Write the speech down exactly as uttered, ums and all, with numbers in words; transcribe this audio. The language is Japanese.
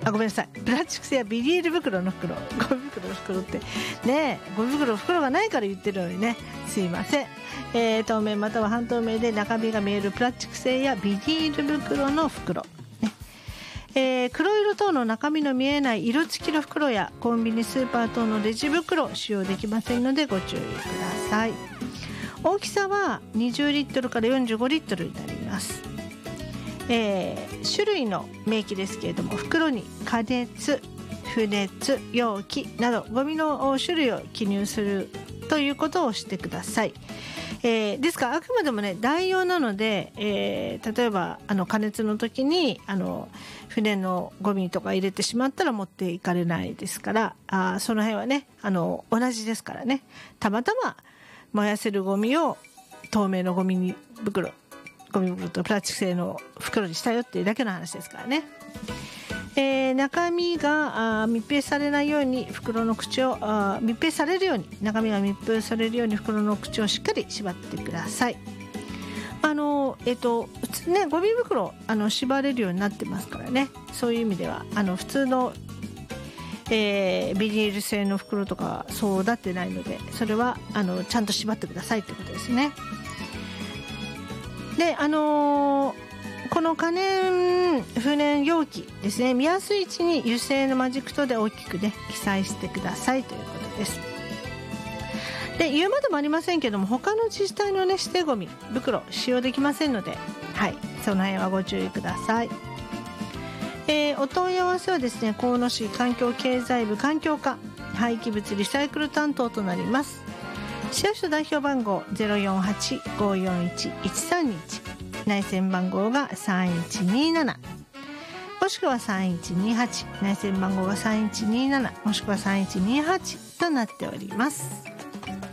あ、ごめんなさい、プラスチック製やビニール袋の袋、ゴミ袋の袋ってね、ゴミ袋の袋がないから言ってるのにね、すいません。えー、透明または半透明で中身が見えるプラスチック製やビニール袋の袋、ねえー、黒色等の中身の見えない色付きの袋やコンビニスーパー等のレジ袋使用できませんのでご注意ください。大きさはにじゅうリットルからよんじゅうごリットルになります。えー、種類の明記ですけれども、袋に加熱、不熱、容器などゴミの種類を記入するということをしてください。えー、ですからあくまでもね代用なので、えー、例えばあの加熱の時にあの船のゴミとか入れてしまったら持っていかれないですから、あその辺はねあの同じですからね、たまたま燃やせるゴミを透明のゴミ袋ゴミ袋とプラスチック製の袋にしたよっていうだけの話ですからね。えー、中身が密閉されないように袋の口をあ密閉されるように中身が密閉されるように袋の口をしっかり縛ってください。あのえっと普通ねゴミ袋あの縛れるようになってますからね、そういう意味ではあの普通の、えー、ビニール製の袋とかそうなってないので、それはあのちゃんと縛ってくださいということですね。であのーこの可燃不燃容器ですね、見やすい位置に油性のマジックとで大きくね記載してくださいということです。で言うまでもありませんけども、他の自治体のね指定ゴミ袋使用できませんので、はいその辺はご注意ください。えー、お問い合わせはですね、鴻巣市環境経済部環境課廃棄物リサイクル担当となります。市役所代表番号 ゼロよんはち ごーよんいち いちさんにいち、内線番号がさんいちになな、もしくはさんいちにはち、内線番号がさんいちにななもしくはさんいちにはちとなっております。